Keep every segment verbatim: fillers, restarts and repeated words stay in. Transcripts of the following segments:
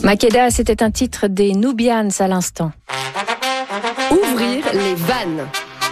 Makeda, c'était un titre des Nubians à l'instant. Ouvrir les vannes.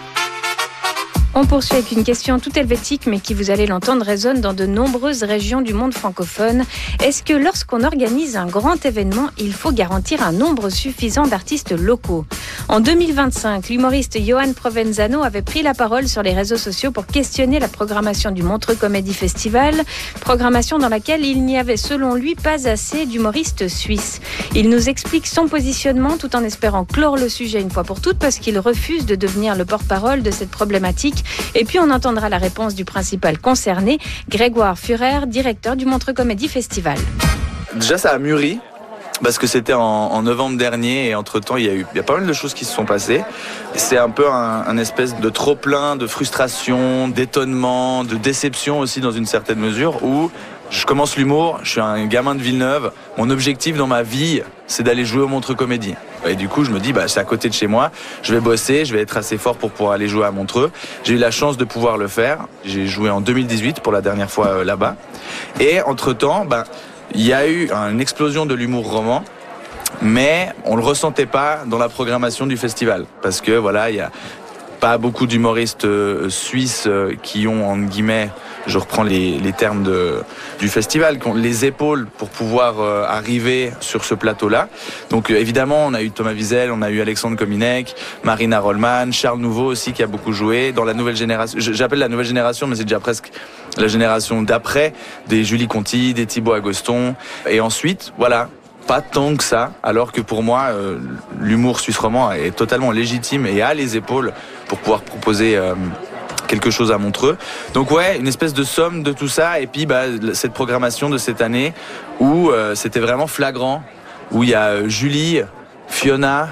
On poursuit avec une question toute helvétique, mais qui, vous allez l'entendre, résonne dans de nombreuses régions du monde francophone. Est-ce que lorsqu'on organise un grand événement, il faut garantir un nombre suffisant d'artistes locaux ? En deux mille vingt-cinq, l'humoriste Johan Provenzano avait pris la parole sur les réseaux sociaux pour questionner la programmation du Montreux Comedy Festival, programmation dans laquelle il n'y avait selon lui pas assez d'humoristes suisses. Il nous explique son positionnement tout en espérant clore le sujet une fois pour toutes, parce qu'il refuse de devenir le porte-parole de cette problématique. Et puis on entendra la réponse du principal concerné, Grégoire Führer, directeur du Montreux Comedy Festival. Déjà, ça a mûri, parce que c'était en, en novembre dernier, et entre-temps, il y a eu il y a pas mal de choses qui se sont passées. C'est un peu un, un espèce de trop-plein, de frustration, d'étonnement, de déception aussi dans une certaine mesure, où je commence l'humour, je suis un gamin de Villeneuve, mon objectif dans ma vie, c'est d'aller jouer au Montreux Comédie. Et du coup, je me dis, bah, c'est à côté de chez moi, je vais bosser, je vais être assez fort pour pouvoir aller jouer à Montreux. J'ai eu la chance de pouvoir le faire. J'ai joué en deux mille dix-huit pour la dernière fois euh, là-bas. Et entre-temps, bah, il y a eu une explosion de l'humour roman, mais on le ressentait pas dans la programmation du festival. Parce que voilà, il y a pas beaucoup d'humoristes euh, suisses euh, qui ont, entre guillemets, je reprends les, les termes de, du festival, qui ont les épaules pour pouvoir euh, arriver sur ce plateau-là. Donc euh, évidemment, on a eu Thomas Wiesel, on a eu Alexandre Kominek, Marina Rollman, Charles Nouveau aussi qui a beaucoup joué. Dans la nouvelle génération, j'appelle la nouvelle génération, mais c'est déjà presque la génération d'après, des Julie Conti, des Thibaut Agoston. Et ensuite, voilà, pas tant que ça, alors que pour moi, euh, l'humour suisse roman est totalement légitime et a les épaules pour pouvoir proposer euh, quelque chose à Montreux. Donc ouais, une espèce de somme de tout ça, et puis bah, cette programmation de cette année où euh, c'était vraiment flagrant, où il y a Julie, Fiona,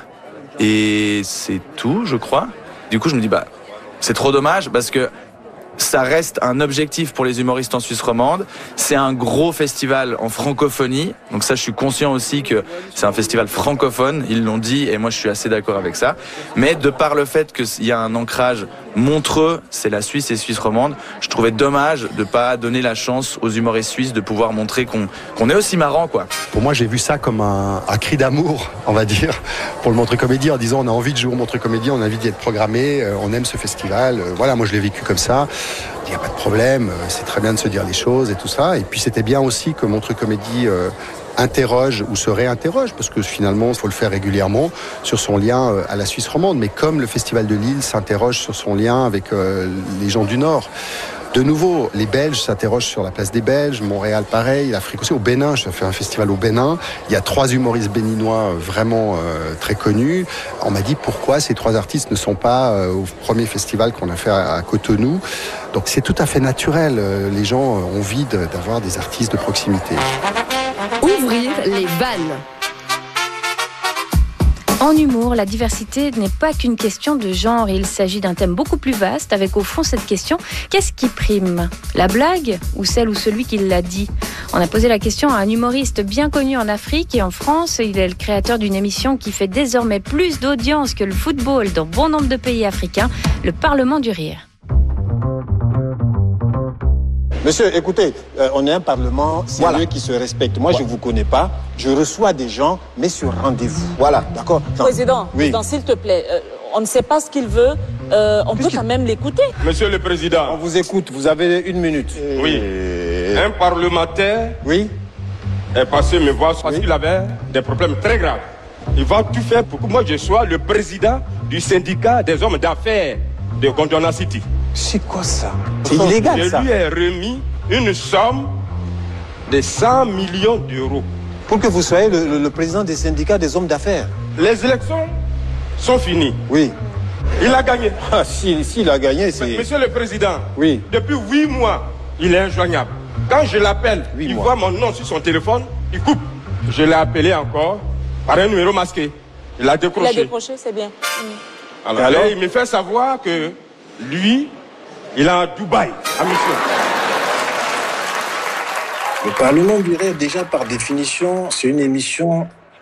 et c'est tout, je crois. Du coup, je me dis, bah, c'est trop dommage, parce que ça reste un objectif pour les humoristes en Suisse romande. C'est un gros festival en francophonie. Donc ça, je suis conscient aussi que c'est un festival francophone. Ils l'ont dit et moi, je suis assez d'accord avec ça. Mais de par le fait qu'il y a un ancrage Montreux, c'est la Suisse et Suisse romande, je trouvais dommage de pas donner la chance aux humoristes suisses de pouvoir montrer qu'on qu'on est aussi marrant, quoi. Pour moi, j'ai vu ça comme un, un cri d'amour, on va dire, pour le Montreux Comédie, en disant on a envie de jouer au Montreux Comédie, on a envie d'y être programmé, on aime ce festival. Voilà, moi je l'ai vécu comme ça. Il n'y a pas de problème, c'est très bien de se dire les choses et tout ça. Et puis c'était bien aussi que Montreux Comédie euh, interroge ou se réinterroge, parce que finalement, il faut le faire régulièrement, sur son lien à la Suisse romande. Mais comme le Festival de Lille s'interroge sur son lien avec euh, les gens du Nord. De nouveau, les Belges s'interrogent sur la place des Belges, Montréal pareil, l'Afrique aussi. Au Bénin, je fais un festival au Bénin. Il y a trois humoristes béninois vraiment euh, très connus. On m'a dit pourquoi ces trois artistes ne sont pas euh, au premier festival qu'on a fait à, à Cotonou. Donc c'est tout à fait naturel. Les gens ont envie de, d'avoir des artistes de proximité. Ouvrir les vannes. En humour, la diversité n'est pas qu'une question de genre. Il s'agit d'un thème beaucoup plus vaste, avec au fond cette question: qu'est-ce qui prime ? La blague ou celle ou celui qui l'a dit ? On a posé la question à un humoriste bien connu en Afrique et en France. Il est le créateur d'une émission qui fait désormais plus d'audience que le football dans bon nombre de pays africains, le Parlement du Rire. Monsieur, écoutez, euh, on est un parlement sérieux voilà. qui se respecte. Moi, voilà. je ne vous connais pas. Je reçois des gens, mais sur rendez-vous. Voilà, d'accord. Président, oui. président, s'il te plaît, euh, on ne sait pas ce qu'il veut. Euh, on Puisque... peut quand même l'écouter. Monsieur le Président. On vous écoute. Vous avez une minute. Et... Oui. Un parlementaire oui. est passé me voir parce oui. qu'il avait des problèmes très graves. Il va tout faire pour que moi, je sois le président du syndicat des hommes d'affaires de Gondwana City. C'est quoi ça? C'est illégal, je ça. Je lui ai remis une somme de cent millions d'euros. Pour que vous soyez le, le, le président des syndicats des hommes d'affaires. Les élections sont finies. Oui. Il a gagné. Ah, si, si il a gagné, c'est... Monsieur le Président, oui. depuis huit mois, il est injoignable. Quand je l'appelle, il mois. voit mon nom sur son téléphone, il coupe. Je l'ai appelé encore par un numéro masqué. Il a décroché. Il a décroché, c'est bien. Mmh. Alors, alors, il me fait savoir que lui, il est à Dubaï, à mission. Le Parlement du Rire, déjà par définition, c'est une émission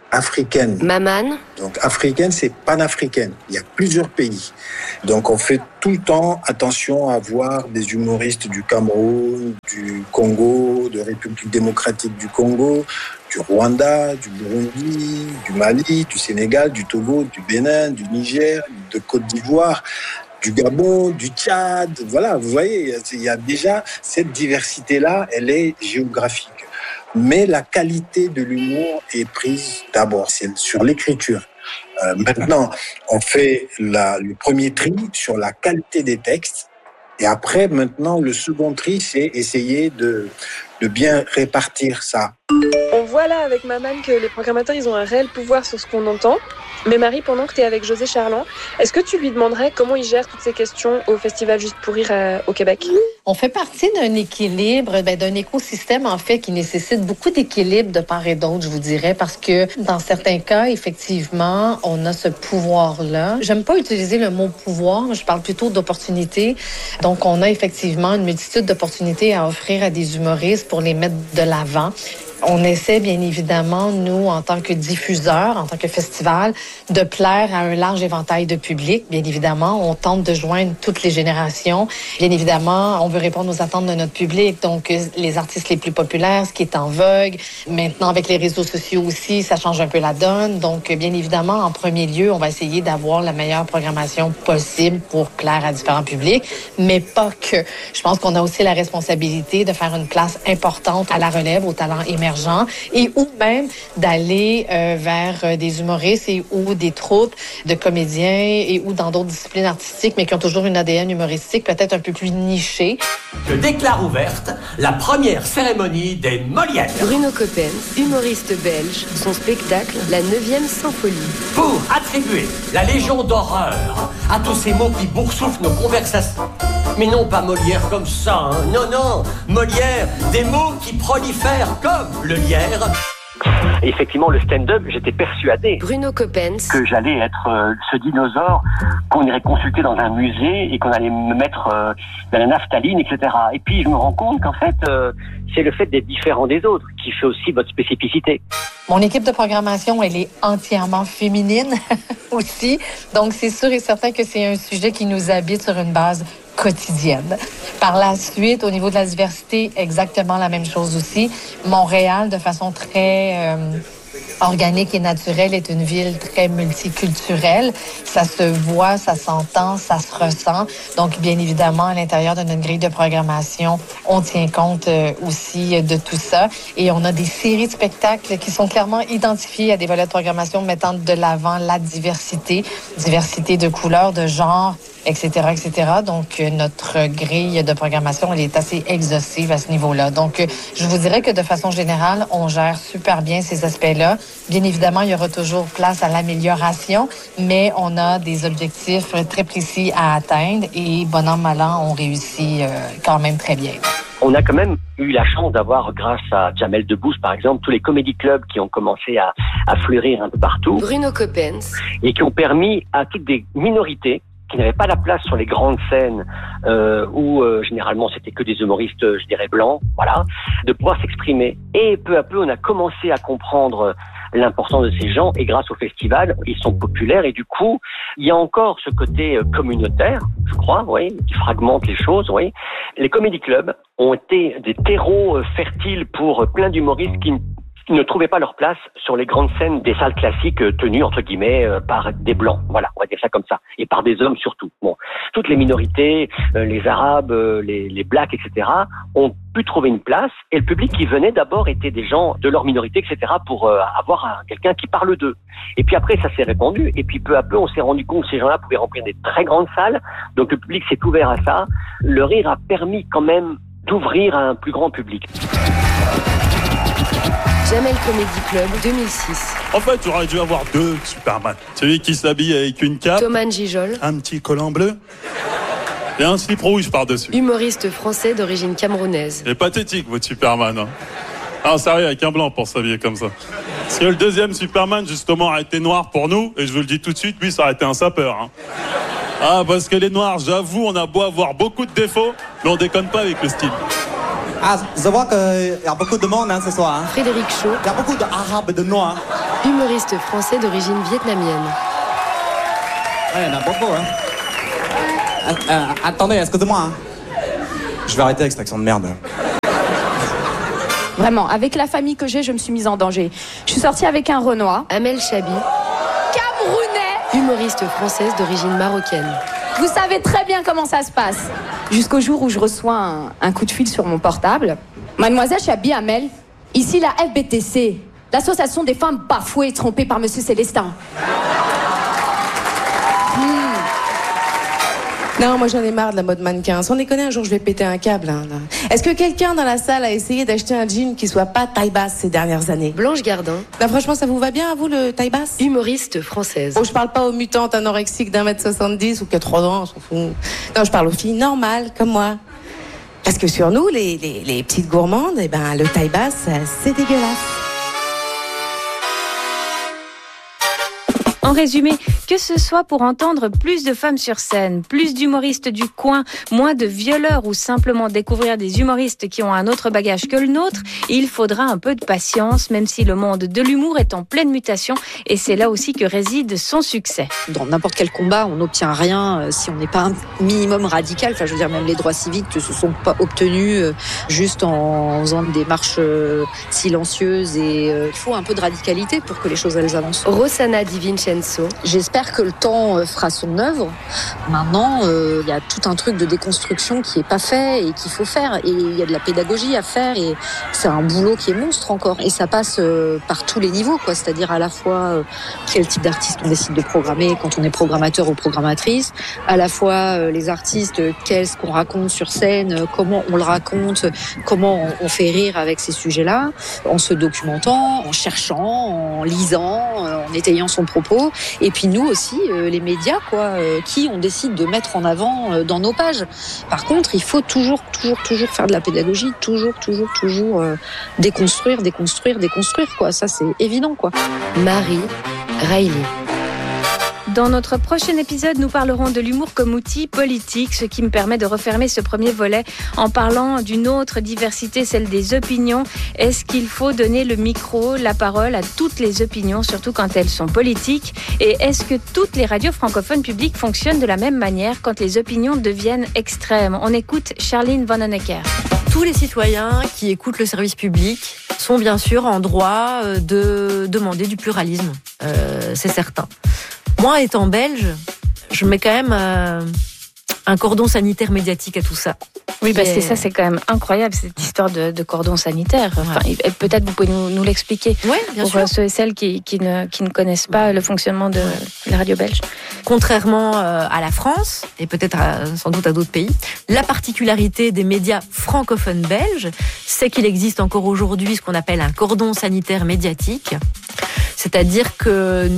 africaine. Maman. Donc africaine, c'est panafricaine. Il y a plusieurs pays. Donc on fait tout le temps attention à voir des humoristes du Cameroun, du Congo, de République démocratique du Congo, du Rwanda, du Burundi, du Mali, du Sénégal, du Togo, du Bénin, du Niger, de Côte d'Ivoire, du Gabon, du Tchad. Voilà, vous voyez, il y a déjà cette diversité-là, elle est géographique. Mais la qualité de l'humour est prise d'abord, c'est sur l'écriture. Euh, maintenant, on fait la, le premier tri sur la qualité des textes. Et après, maintenant, le second tri, c'est essayer de, de bien répartir ça. On voit là avec Maman que les programmateurs, ils ont un réel pouvoir sur ce qu'on entend. Mais Marie, pendant que tu es avec José Charland, est-ce que tu lui demanderais comment il gère toutes ces questions au Festival Juste pour Rire euh, au Québec? On fait partie d'un équilibre, ben, d'un écosystème en fait qui nécessite beaucoup d'équilibre de part et d'autre, je vous dirais, parce que dans certains cas, effectivement, on a ce pouvoir-là. J'aime pas utiliser le mot pouvoir, je parle plutôt d'opportunité. Donc, on a effectivement une multitude d'opportunités à offrir à des humoristes pour les mettre de l'avant. On essaie bien évidemment, nous, en tant que diffuseurs, en tant que festival, de plaire à un large éventail de public. Bien évidemment, on tente de joindre toutes les générations. Bien évidemment, on veut répondre aux attentes de notre public. Donc, les artistes les plus populaires, ce qui est en vogue. Maintenant, avec les réseaux sociaux aussi, ça change un peu la donne. Donc, bien évidemment, en premier lieu, on va essayer d'avoir la meilleure programmation possible pour plaire à différents publics, mais pas que. Je pense qu'on a aussi la responsabilité de faire une place importante à la relève, aux talents émergents, et ou même d'aller euh, vers euh, des humoristes et ou des troupes de comédiens et ou dans d'autres disciplines artistiques, mais qui ont toujours une A D N humoristique peut-être un peu plus nichée. Je déclare ouverte la première cérémonie des Molières. Bruno Coppens, humoriste belge, son spectacle La neuvième symphonie. Pour attribuer la Légion d'horreur à tous ces mots qui boursouflent nos conversations. Mais non pas Molière comme ça, hein. Non, non, Molière, des mots qui prolifèrent comme le lierre. Et effectivement, le stand-up, j'étais persuadé Bruno Coppens, que j'allais être euh, ce dinosaure qu'on irait consulter dans un musée et qu'on allait me mettre euh, dans la naphtaline, et cetera. Et puis je me rends compte qu'en fait, euh, c'est le fait d'être différent des autres qui fait aussi votre spécificité. Mon équipe de programmation, elle est entièrement féminine aussi. Donc, c'est sûr et certain que c'est un sujet qui nous habite sur une base quotidienne. Par la suite, au niveau de la diversité, exactement la même chose aussi. Montréal, de façon très euh, organique et naturelle, est une ville très multiculturelle. Ça se voit, ça s'entend, ça se ressent. Donc, bien évidemment, à l'intérieur de notre grille de programmation, on tient compte euh, aussi de tout ça. Et on a des séries de spectacles qui sont clairement identifiés à des volets de programmation mettant de l'avant la diversité, diversité de couleurs, de genres, et cetera, et cetera. Donc, euh, notre grille de programmation, elle est assez exhaustive à ce niveau-là. Donc, euh, je vous dirais que de façon générale, on gère super bien ces aspects-là. Bien évidemment, il y aura toujours place à l'amélioration, mais on a des objectifs très précis à atteindre et bon an, mal an, on réussit euh, quand même très bien. On a quand même eu la chance d'avoir, grâce à Jamel Debbouze, par exemple, tous les comédie clubs qui ont commencé à, à fleurir un peu partout. Bruno Coppens. Et qui ont permis à toutes des minorités qui n'avaient pas la place sur les grandes scènes euh, où euh, généralement c'était que des humoristes, je dirais, blancs, voilà, de pouvoir s'exprimer. Et peu à peu, on a commencé à comprendre l'importance de ces gens, et grâce au festival, ils sont populaires, et du coup, il y a encore ce côté euh, communautaire, je crois, oui, qui fragmente les choses, oui. Les comédie clubs ont été des terreaux euh, fertiles pour euh, plein d'humoristes qui ne trouvaient pas leur place sur les grandes scènes des salles classiques euh, tenues, entre guillemets, euh, par des blancs. Voilà, on va dire ça comme ça. Et par des hommes surtout. Bon, toutes les minorités, euh, les arabes, euh, les, les blacks, et cetera, ont pu trouver une place. Et le public qui venait d'abord était des gens de leur minorité, et cetera, pour euh, avoir un, quelqu'un qui parle d'eux. Et puis après, ça s'est répandu. Et puis peu à peu, on s'est rendu compte que ces gens-là pouvaient remplir des très grandes salles. Donc le public s'est ouvert à ça. Le rire a permis quand même d'ouvrir à un plus grand public. Jamel Comedy Club deux mille six. En fait, j'aurais dû avoir deux Superman. Celui qui s'habille avec une cape, Thomas Gijol, un petit collant bleu et un slip rouge par-dessus. Humoriste français d'origine camerounaise. C'est pathétique, votre Superman. Hein. Ah, sérieux, avec un blanc pour s'habiller comme ça. Parce que le deuxième Superman, justement, a été noir pour nous, et je vous le dis tout de suite, lui, ça aurait été un sapeur. Hein. Ah, parce que les noirs, j'avoue, on a beau avoir beaucoup de défauts, mais on déconne pas avec le style. Ah, je vois qu'il y a beaucoup de monde hein, ce soir. Hein. Frédéric Shaw. Il y a beaucoup d'arabes et de noirs. Humoriste français d'origine vietnamienne. Ouais, il y en a beaucoup, hein. Euh, euh, attendez, excusez-moi. Hein. Je vais arrêter avec cet accent de merde. Vraiment, avec la famille que j'ai, je me suis mise en danger. Je suis sortie avec un Renoir. Amel Chabi. Camerounais. Humoriste française d'origine marocaine. Vous savez très bien comment ça se passe. Jusqu'au jour où je reçois un, un coup de fil sur mon portable. Mademoiselle Chabi Amel, ici la F B T C, l'association des femmes bafouées et trompées par Monsieur Célestin. Non, moi j'en ai marre de la mode mannequin. Sans déconner, un jour je vais péter un câble. Hein, Est-ce que quelqu'un dans la salle a essayé d'acheter un jean qui soit pas taille basse ces dernières années? Blanche Gardin. Non, franchement, ça vous va bien à vous le taille basse? Humoriste française. Oh, je parle pas aux mutantes anorexiques d'un mètre soixante-dix ou qui a trois ans, on s'en fout. Non, je parle aux filles normales comme moi. Parce que sur nous, les, les, les petites gourmandes, eh ben, le taille basse, c'est dégueulasse. En résumé, que ce soit pour entendre plus de femmes sur scène, plus d'humoristes du coin, moins de violeurs ou simplement découvrir des humoristes qui ont un autre bagage que le nôtre, il faudra un peu de patience, même si le monde de l'humour est en pleine mutation et c'est là aussi que réside son succès. Dans n'importe quel combat, on n'obtient rien si on n'est pas un minimum radical. Enfin, je veux dire, même les droits civiques ne se sont pas obtenus juste en faisant des marches silencieuses et il faut un peu de radicalité pour que les choses elles avancent. Rossana Di Vincenzo. J'espère que le temps fera son œuvre. Maintenant, il euh, y a tout un truc de déconstruction qui est pas fait et qu'il faut faire. Et il y a de la pédagogie à faire et c'est un boulot qui est monstre encore. Et ça passe euh, par tous les niveaux, quoi. C'est-à-dire à la fois euh, quel type d'artiste on décide de programmer quand on est programmateur ou programmatrice, à la fois euh, les artistes, qu'est-ce qu'on raconte sur scène, euh, comment on le raconte, comment on, on fait rire avec ces sujets-là, en se documentant, en cherchant, en lisant, euh, en étayant son propos. Et puis nous aussi, euh, les médias, quoi, euh, qui on décide de mettre en avant euh, dans nos pages. Par contre, il faut toujours, toujours, toujours faire de la pédagogie, toujours, toujours, toujours euh, déconstruire, déconstruire, déconstruire, quoi. Ça, c'est évident, quoi. Marie Riley. Dans notre prochain épisode, nous parlerons de l'humour comme outil politique, ce qui me permet de refermer ce premier volet en parlant d'une autre diversité, celle des opinions. Est-ce qu'il faut donner le micro, la parole à toutes les opinions, surtout quand elles sont politiques? Et est-ce que toutes les radios francophones publiques fonctionnent de la même manière quand les opinions deviennent extrêmes? On écoute Charline Vanhoenacker. Tous les citoyens qui écoutent le service public sont bien sûr en droit de demander du pluralisme, euh, c'est certain. Moi, étant belge, je mets quand même euh, un cordon sanitaire médiatique à tout ça. Oui, parce que ça, c'est quand même incroyable, cette histoire de, de cordon sanitaire. Enfin, ouais. Peut-être vous pouvez nous, nous l'expliquer oui, bien pour sûr. ceux et celles qui, qui, ne, qui ne connaissent pas le fonctionnement de la radio belge. Contrairement à la France, et peut-être à, sans doute à d'autres pays, la particularité des médias francophones belges, c'est qu'il existe encore aujourd'hui ce qu'on appelle un cordon sanitaire médiatique. C'est-à-dire que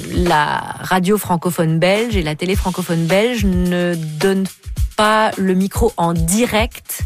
la radio francophone belge et la télé francophone belge ne donnent pas le micro en direct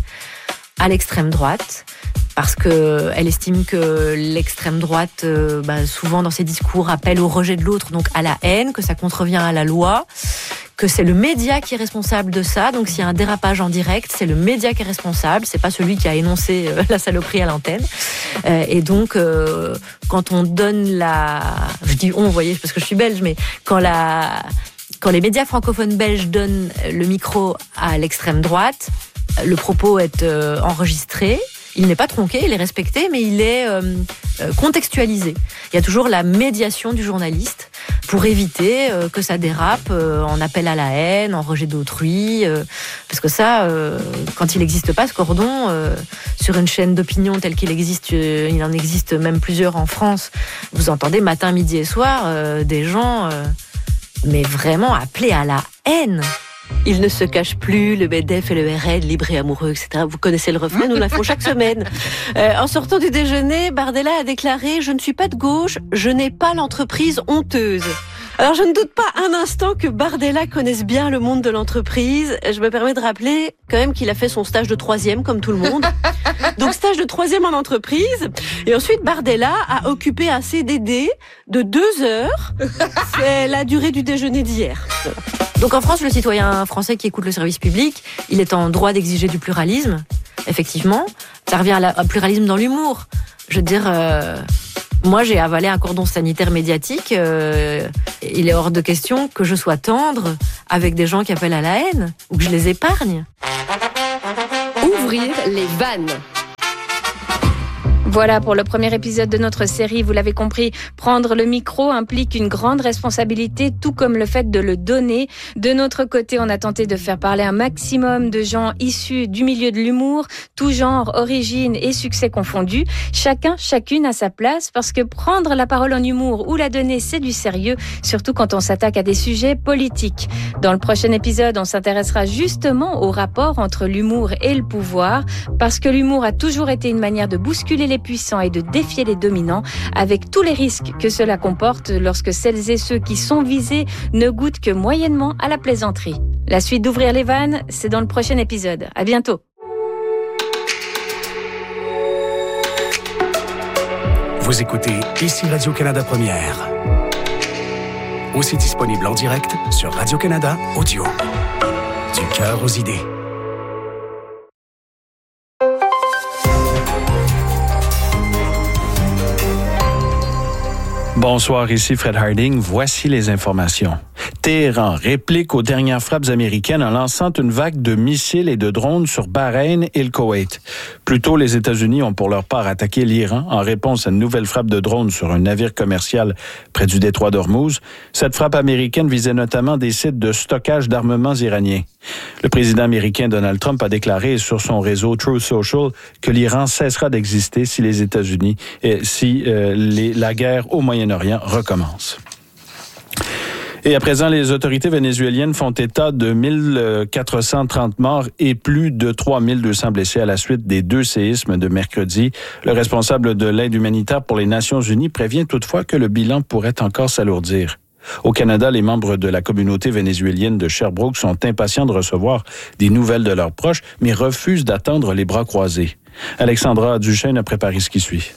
à l'extrême droite, parce que elle estime que l'extrême droite, euh, bah, souvent dans ses discours, appelle au rejet de l'autre, donc à la haine, que ça contrevient à la loi, que c'est le média qui est responsable de ça. Donc s'il y a un dérapage en direct, c'est le média qui est responsable, c'est pas celui qui a énoncé euh, la saloperie à l'antenne. Euh, et donc euh, quand on donne la, je dis on, vous voyez, parce que je suis belge, mais quand la, quand les médias francophones belges donnent le micro à l'extrême droite, le propos est euh, enregistré. Il n'est pas tronqué, il est respecté, mais il est euh, contextualisé. Il y a toujours la médiation du journaliste pour éviter euh, que ça dérape euh, en appel à la haine, en rejet d'autrui. Euh, parce que ça, euh, quand il n'existe pas ce cordon, euh, sur une chaîne d'opinion telle qu'il existe, euh, il en existe même plusieurs en France, vous entendez matin, midi et soir euh, des gens, euh, mais vraiment appelés à la haine. Il ne se cache plus, le MEDEF et le R N, libre et amoureux, et cetera. Vous connaissez le refrain, nous la font chaque semaine. Euh, en sortant du déjeuner, Bardella a déclaré « Je ne suis pas de gauche, je n'ai pas l'entreprise honteuse ». Alors je ne doute pas un instant que Bardella connaisse bien le monde de l'entreprise. Je me permets de rappeler quand même qu'il a fait son stage de troisième comme tout le monde. Donc stage de troisième en entreprise. Et ensuite Bardella a occupé un C D D de deux heures. C'est la durée du déjeuner d'hier. Voilà. Donc en France, le citoyen français qui écoute le service public, il est en droit d'exiger du pluralisme, effectivement. Ça revient à la, au pluralisme dans l'humour. Je veux dire, euh, Moi, j'ai avalé un cordon sanitaire médiatique. Euh, il est hors de question que je sois tendre avec des gens qui appellent à la haine ou que je les épargne. Ouvrir les vannes. Voilà pour le premier épisode de notre série. Vous l'avez compris, prendre le micro implique une grande responsabilité, tout comme le fait de le donner. De notre côté, on a tenté de faire parler un maximum de gens issus du milieu de l'humour, tout genre, origine et succès confondus. Chacun, chacune à sa place, parce que prendre la parole en humour ou la donner, c'est du sérieux, surtout quand on s'attaque à des sujets politiques. Dans le prochain épisode, on s'intéressera justement au rapport entre l'humour et le pouvoir, parce que l'humour a toujours été une manière de bousculer les puissants et de défier les dominants, avec tous les risques que cela comporte lorsque celles et ceux qui sont visés ne goûtent que moyennement à la plaisanterie. La suite d'Ouvrir les vannes, c'est dans le prochain épisode. À bientôt. Vous écoutez ici Radio-Canada Première. Aussi disponible en direct sur Radio-Canada Audio. Du cœur aux idées. Bonsoir, ici Fred Harding. Voici les informations. Téhéran réplique aux dernières frappes américaines en lançant une vague de missiles et de drones sur Bahreïn et le Koweït. Plus tôt, les États-Unis ont pour leur part attaqué l'Iran en réponse à une nouvelle frappe de drones sur un navire commercial près du détroit d'Ormuz. Cette frappe américaine visait notamment des sites de stockage d'armements iraniens. Le président américain Donald Trump a déclaré sur son réseau Truth Social que l'Iran cessera d'exister si les États-Unis, et si euh, les, la guerre au Moyen-Orient recommence. Et à présent, les autorités vénézuéliennes font état de mille quatre cent trente morts et plus de trois mille deux cents blessés à la suite des deux séismes de mercredi. Le responsable de l'aide humanitaire pour les Nations unies prévient toutefois que le bilan pourrait encore s'alourdir. Au Canada, les membres de la communauté vénézuélienne de Sherbrooke sont impatients de recevoir des nouvelles de leurs proches, mais refusent d'attendre les bras croisés. Alexandra Duchesne a préparé ce qui suit.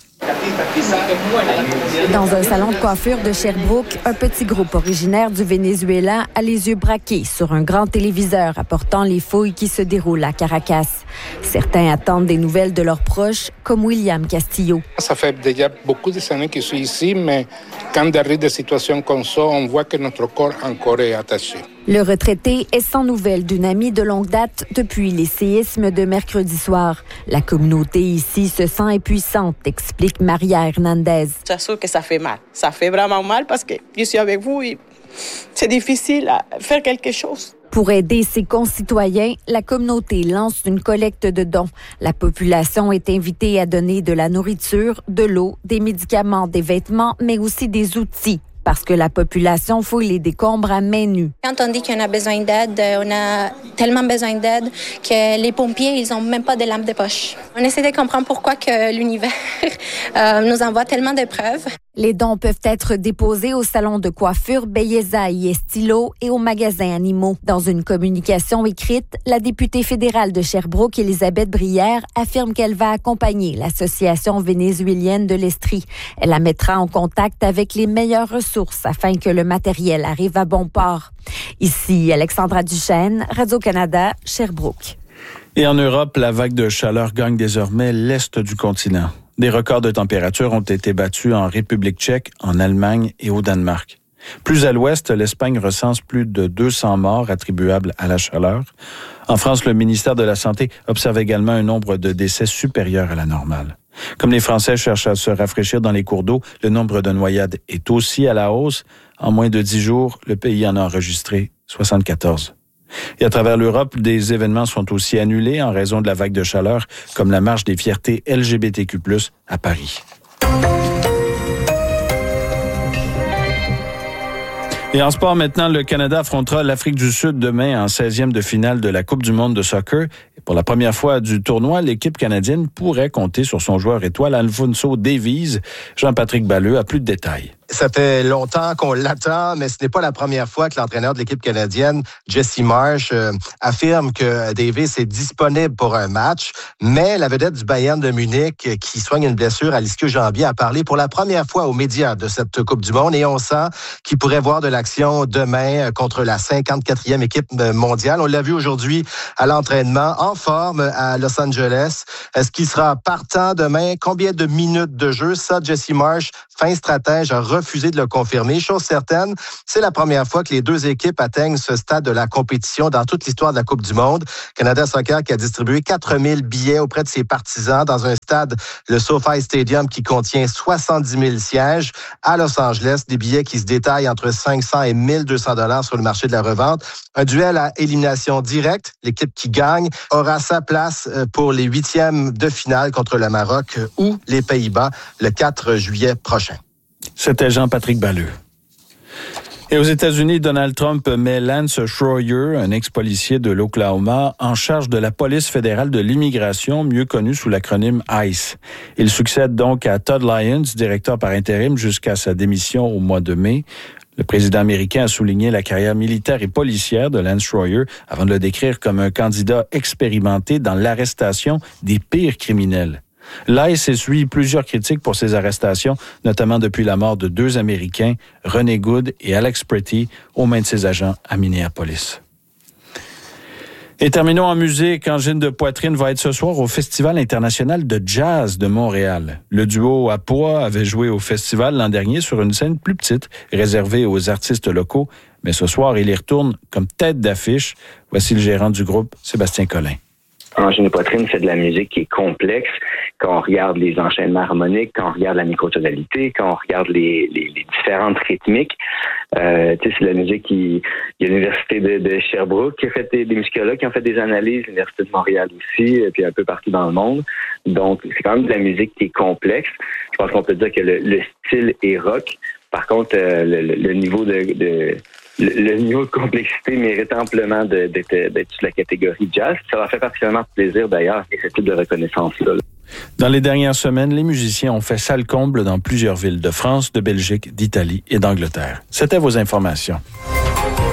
Dans un salon de coiffure de Sherbrooke, un petit groupe originaire du Venezuela a les yeux braqués sur un grand téléviseur apportant les fouilles qui se déroulent à Caracas. Certains attendent des nouvelles de leurs proches, comme William Castillo. Ça fait déjà beaucoup d'années que je suis ici, mais quand arrive des situations comme ça, on voit que notre corps encore est attaché. Le retraité est sans nouvelles d'une amie de longue date depuis les séismes de mercredi soir. La communauté ici se sent impuissante, explique Maria Hernandez. J'assure que ça fait mal. Ça fait vraiment mal parce que je suis avec vous et c'est difficile à faire quelque chose. Pour aider ses concitoyens, la communauté lance une collecte de dons. La population est invitée à donner de la nourriture, de l'eau, des médicaments, des vêtements, mais aussi des outils. Parce que la population fouille les décombres à main nue. Quand on dit qu'on a besoin d'aide, on a tellement besoin d'aide que les pompiers, ils n'ont même pas de lampe de poche. On essaie de comprendre pourquoi que l'univers euh, nous envoie tellement de preuves. Les dons peuvent être déposés au salon de coiffure Belleza y Estilo et au magasin Animaux. Dans une communication écrite, la députée fédérale de Sherbrooke, Elisabeth Brière, affirme qu'elle va accompagner l'Association vénézuélienne de l'Estrie. Elle la mettra en contact avec les meilleures ressources afin que le matériel arrive à bon port. Ici, Alexandra Duchesne, Radio-Canada, Sherbrooke. Et en Europe, la vague de chaleur gagne désormais l'est du continent. Des records de température ont été battus en République tchèque, en Allemagne et au Danemark. Plus à l'ouest, l'Espagne recense plus de deux cents morts attribuables à la chaleur. En France, le ministère de la Santé observe également un nombre de décès supérieur à la normale. Comme les Français cherchent à se rafraîchir dans les cours d'eau, le nombre de noyades est aussi à la hausse. En moins de dix jours, le pays en a enregistré soixante-quatorze. Et à travers l'Europe, des événements sont aussi annulés en raison de la vague de chaleur, comme la marche des fiertés L G B T Q plus, à Paris. Et en sport maintenant, le Canada affrontera l'Afrique du Sud demain en seizième de finale de la Coupe du monde de soccer. Et pour la première fois du tournoi, l'équipe canadienne pourrait compter sur son joueur étoile Alphonso Davies. Jean-Patrick Balleux a plus de détails. Ça fait longtemps qu'on l'attend, mais ce n'est pas la première fois que l'entraîneur de l'équipe canadienne, Jesse Marsh, euh, affirme que Davis est disponible pour un match. Mais la vedette du Bayern de Munich, qui soigne une blessure à l'ischio-jambier, a parlé pour la première fois aux médias de cette Coupe du Monde. Et on sent qu'il pourrait voir de l'action demain contre la cinquante-quatrième équipe mondiale. On l'a vu aujourd'hui à l'entraînement, en forme à Los Angeles. Est-ce qu'il sera partant demain? Combien de minutes de jeu? Ça, Jesse Marsh, fin stratège, a refusé de le confirmer. Chose certaine, c'est la première fois que les deux équipes atteignent ce stade de la compétition dans toute l'histoire de la Coupe du Monde. Canada Soccer qui a distribué quatre mille billets auprès de ses partisans dans un stade, le SoFi Stadium, qui contient soixante-dix mille sièges à Los Angeles. Des billets qui se détaillent entre cinq cents et mille deux cents dollars sur le marché de la revente. Un duel à élimination directe. L'équipe qui gagne aura sa place pour les huitièmes de finale contre le Maroc ou les Pays-Bas le quatre juillet prochain. C'était Jean-Patrick Balleux. Et aux États-Unis, Donald Trump met Lance Schroyer, un ex-policier de l'Oklahoma, en charge de la police fédérale de l'immigration, mieux connue sous l'acronyme ICE. Il succède donc à Todd Lyons, directeur par intérim jusqu'à sa démission au mois de mai. Le président américain a souligné la carrière militaire et policière de Lance Schroyer avant de le décrire comme un candidat expérimenté dans l'arrestation des pires criminels. L'ICE essuie plusieurs critiques pour ses arrestations, notamment depuis la mort de deux Américains, René Good et Alex Pretty, aux mains de ses agents à Minneapolis. Et terminons en musique. Angine de poitrine va être ce soir au Festival international de jazz de Montréal. Le duo à poids avait joué au festival l'an dernier sur une scène plus petite, réservée aux artistes locaux. Mais ce soir, il y retourne comme tête d'affiche. Voici le gérant du groupe, Sébastien Collin. Angine de poitrine fait de la musique qui est complexe. Quand on regarde les enchaînements harmoniques, quand on regarde la microtonalité, quand on regarde les, les, les différentes rythmiques, euh, tu sais, c'est de la musique qui... Il y a l'Université de, de Sherbrooke qui a fait des, des musicologues qui ont fait des analyses, l'Université de Montréal aussi, et puis un peu partout dans le monde. Donc, c'est quand même de la musique qui est complexe. Je pense qu'on peut dire que le, le style est rock. Par contre, euh, le, le niveau de... de Le, le niveau de complexité mérite amplement de, d'être, d'être sur la catégorie jazz. Ça leur fait particulièrement plaisir d'ailleurs, et ce type de reconnaissance-là. Dans les dernières semaines, les musiciens ont fait salle comble dans plusieurs villes de France, de Belgique, d'Italie et d'Angleterre. C'était vos informations.